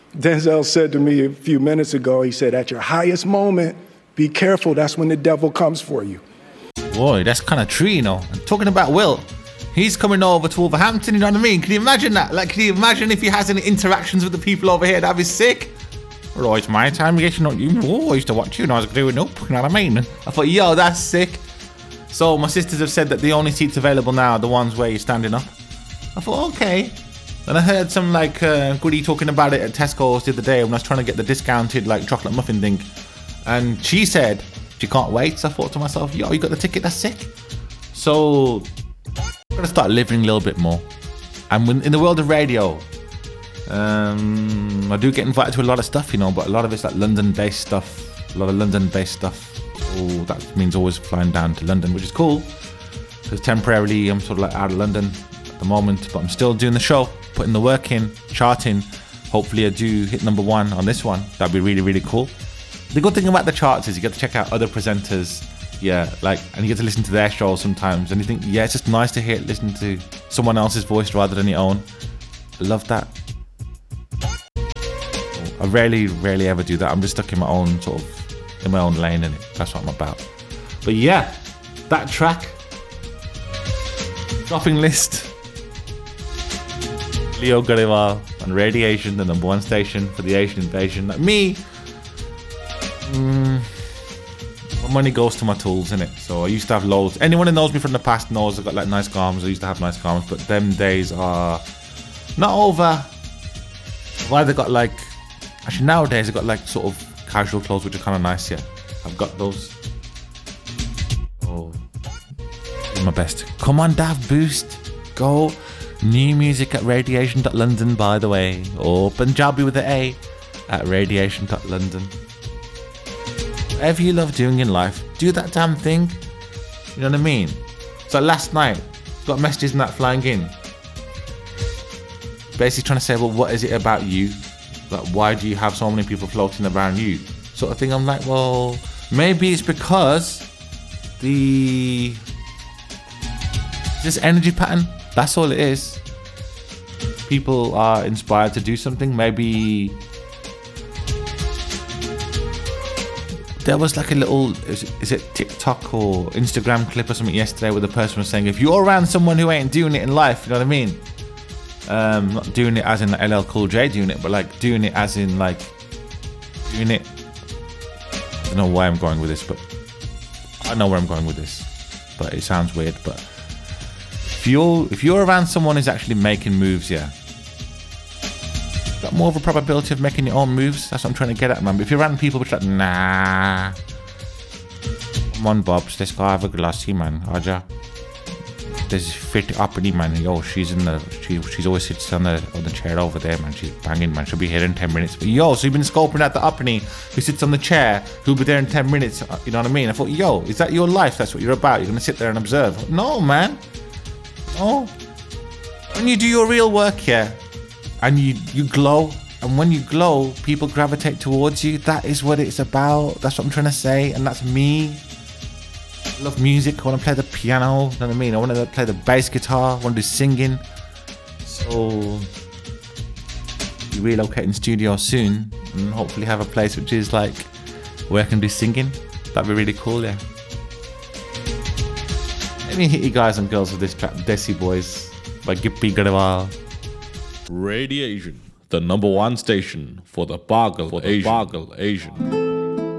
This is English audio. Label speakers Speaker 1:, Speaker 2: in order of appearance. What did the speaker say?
Speaker 1: Denzel said to me a few minutes ago, he said, at your highest moment, be careful, that's when the devil comes for you.
Speaker 2: Boy, that's kind of true, you know. And talking about Will, he's coming over to Wolverhampton, you know what I mean? Can you imagine that? Like, can you imagine if he has any interactions with the people over here? That'd be sick. Oh, it's my time, I guess you know, I used to watch you when I was growing up, you know what I mean? I thought, yo, that's sick. So my sisters have said that the only seats available now are the ones where you're standing up. I thought, okay. And I heard some like goodie talking about it at Tesco's the other day when I was trying to get the discounted like chocolate muffin thing. And she said she can't wait. So I thought to myself, yo, you got the ticket? That's sick. So I'm going to start living a little bit more. And in the world of radio, I do get invited to a lot of stuff, you know, but a lot of it's like London-based stuff. A lot of London-based stuff. So that means always flying down to London, which is cool. Because temporarily I'm sort of like out of London at the moment, but I'm still doing the show, putting the work in, charting. Hopefully I do hit number 1 on this one. That'd be really, really cool. The good thing about the charts is you get to check out other presenters, and you get to listen to their shows sometimes, and you think, it's just nice to listen to someone else's voice rather than your own. I love that. I rarely ever do that. I'm just stuck in my own lane, and that's what I'm about. But yeah, that track, dropping list, Leo Gariwal on Radiation, the number 1 station for the Asian invasion. Like me, my money goes to my tools, innit? So I used to have loads. Anyone who knows me from the past knows I've got like nice garms. I used to have nice garms, but them days are not over. I've either got like, actually nowadays I've got like sort of casual clothes which are kind of nice, yeah. I've got those. Oh, do my best. Come on, Dav Boost. Go. New music at radiation.london, by the way. Or Punjabi with the A at radiation.london. Whatever you love doing in life, do that damn thing. You know what I mean? So last night, got messages and that flying in. Basically trying to say, well, what is it about you? Like, why do you have so many people floating around you? Sort of thing. I'm like, well, maybe it's because this energy pattern, that's all it is. People are inspired to do something. Maybe there was like a little, is it TikTok or Instagram clip or something yesterday where the person was saying, if you're around someone who ain't doing it in life, you know what I mean? Not doing it as in like LL Cool J doing it, but like doing it as in like doing it. I don't know why I'm going with this, but I know where I'm going with this. But it sounds weird. But if you're around someone who's actually making moves, yeah, got more of a probability of making your own moves. That's what I'm trying to get at, man. But if you're around people which are like, nah, come on, Bobs, let's go have a glassy, man. Aja. There's fit uppity, man. Yo, she's always sits on the chair over there, man. She's banging, man. She'll be here in 10 minutes. But yo, so you've been scoping out the uppity who sits on the chair, who'll be there in 10 minutes. You know what I mean? I thought, yo, is that your life? That's what you're about? You're gonna sit there and observe? No, man. No. When you do your real work, yeah, and you glow, and when you glow, people gravitate towards you. That is what it's about. That's what I'm trying to say, and that's me. I love music. I want to play the piano. You know what I mean? I want to play the bass guitar. I want to do singing. So be relocating studio soon, and hopefully have a place which is like where I can do singing. That'd be really cool, yeah. Let me hit you guys and girls with this track, Desi Boys by Gippy Gariwal.
Speaker 3: Radiation, the number 1 station for the Bargle Asian.